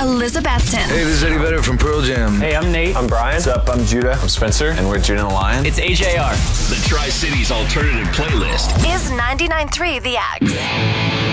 Elizabethton. Hey, this is Eddie Vedder from Pearl Jam. Hey, I'm Nate. I'm Brian. What's up? I'm Judah. I'm Spencer, and we're Judah and the Lion. It's AJR. The Tri-Cities Alternative Playlist Is 99.3 The X.